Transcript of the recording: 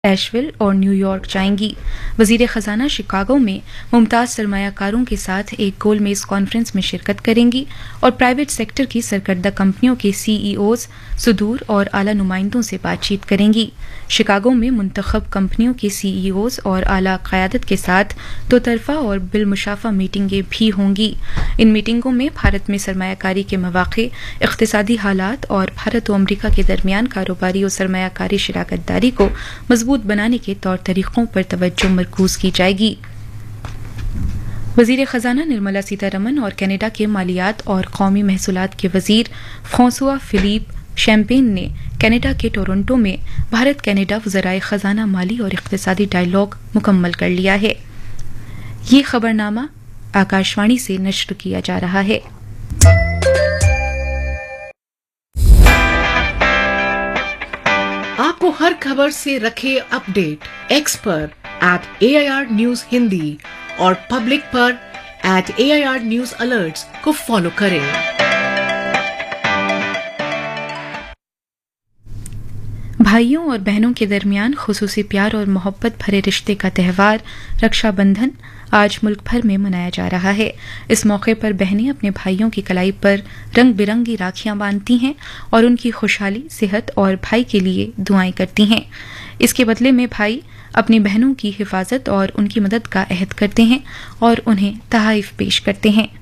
एशविल और न्यूयॉर्क जाएंगी। वजीर खजाना शिकागो में मुमताज सरमायाकारों के साथ एक गोलमेज कॉन्फ्रेंस में शिरकत करेंगी और प्राइवेट सेक्टर की सरकर्दा कंपनियों के सीईओज, सुदूर और आला नुमाइंदों से बातचीत करेंगी। शिकागो में मुंतखब कंपनियों के सीईओज और आला क़यादत के साथ दो तरफा और बिलमुशाफा मीटिंगें भी होंगी। इन मीटिंगों में भारत में सरमायाकारी के मौक़े, इक़्तिसादी हालात और भारत और अमरीका के दरमियान कारोबारी और सरमायाकारी शराकतदारी को मजबूत बनाने के तौर तरीकों पर तवज्जो मरकूज की जाएगी। वजीर खजाना निर्मला सीतारमन और कनाडा के मालियात और कौमी महसूलात के वजीर फ्रांसुआ फिलिप शैम्पेन ने कनाडा के टोरंटो में भारत कनाडा वज़राए खजाना माली और इक़्तिसादी डायलॉग मुकम्मल कर लिया है। ये खबरनामा आकाशवाणी से नश्र किया जा रहा है। आपको हर खबर से रखे अपडेट एक्स पर @AIR News हिंदी और पब्लिक पर @AIR News Alerts को फॉलो करें। भाइयों और बहनों के दरमियान खुसूसी प्यार और मोहब्बत भरे रिश्ते का त्यौहार रक्षाबंधन आज मुल्क भर में मनाया जा रहा है। इस मौके पर बहनें अपने भाइयों की कलाई पर रंग बिरंगी राखियां बांधती हैं और उनकी खुशहाली, सेहत और भाई के लिए दुआएं करती हैं। इसके बदले में भाई अपनी बहनों की हिफाजत और उनकी मदद का अहद करते हैं और उन्हें तोहफे पेश करते हैं।